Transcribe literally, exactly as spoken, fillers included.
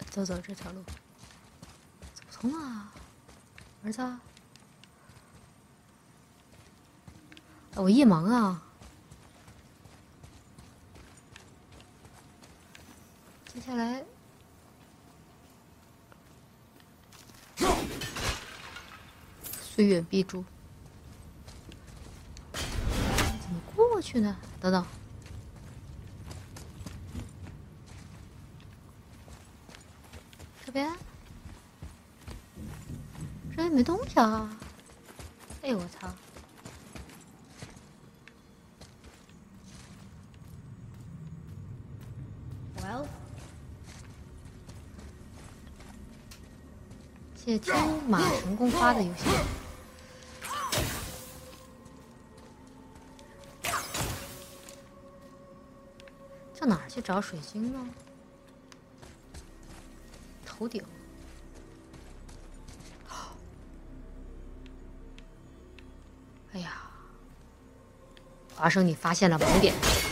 走走这条路，走不通啊，儿子。我夜盲啊！接下来，虽远必诛。怎么过去呢？等等，这边，这边没东西啊！哎，我操！ Well， 谢天马神功发的游戏。上哪儿去找水晶呢？头顶。哎呀，华生，你发现了盲点。